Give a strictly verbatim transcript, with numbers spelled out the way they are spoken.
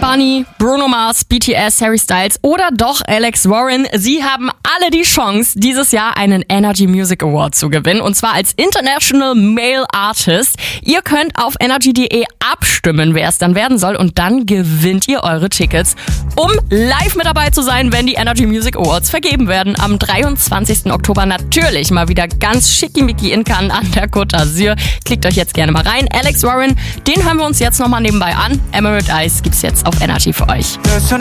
Bunny, Bruno Mars, B T S, Harry Styles oder doch Alex Warren. Sie haben alle die Chance, dieses Jahr einen Energy Music Award zu gewinnen. Und zwar als International Male Artist. Ihr könnt auf energy punkt de abstimmen, wer es dann werden soll. Und dann gewinnt ihr eure Tickets, um live mit dabei zu sein, wenn die Energy Music Awards vergeben werden. Am dreiundzwanzigsten Oktober natürlich mal wieder ganz schickimicki in Cannes an der Côte d'Azur. Klickt euch jetzt gerne mal rein. Alex Warren, den hören wir uns jetzt nochmal nebenbei an. Emerald Eyes gibt's jetzt auf Energy für euch.